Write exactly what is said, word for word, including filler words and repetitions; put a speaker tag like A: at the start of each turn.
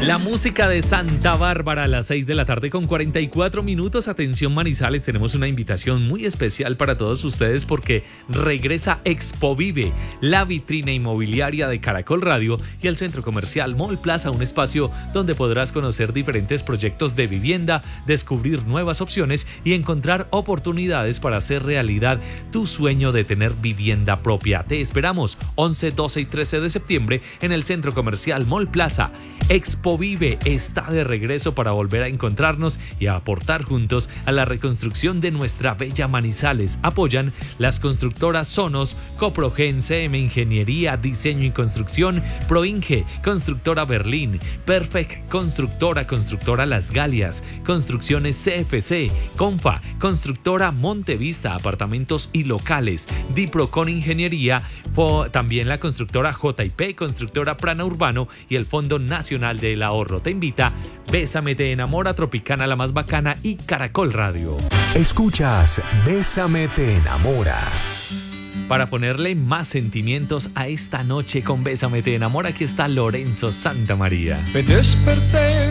A: La música de Santa Bárbara a las seis de la tarde con cuarenta y cuatro minutos. Atención Manizales, tenemos una invitación muy especial para todos ustedes porque regresa Expo Vive, la vitrina inmobiliaria de Caracol Radio y el centro comercial Mall Plaza, un espacio donde podrás conocer diferentes proyectos de vivienda, descubrir nuevas opciones y encontrar oportunidades para hacer realidad tu sueño de tener vivienda propia. Te esperamos once, doce y trece de septiembre en el centro comercial Mall Plaza. Expo Vive está de regreso para volver a encontrarnos y a aportar juntos a la reconstrucción de nuestra bella Manizales. Apoyan las constructoras Sonos, Coprogen, C M Ingeniería, Diseño y Construcción, Proinge, Constructora Berlín, Perfect Constructora, Constructora Las Galias, Construcciones C F C, Confa, Constructora Montevista, Apartamentos y Locales, Diprocon Ingeniería, también la constructora J I P, Constructora Prana Urbano y el Fondo Nacional del Ahorro. Te invita Bésame Te Enamora, Tropicana La Más Bacana y Caracol Radio.
B: Escuchas Bésame Te Enamora.
A: Para ponerle más sentimientos a esta noche con Bésame Te Enamora, aquí está Lorenzo Santamaría.
C: Me desperté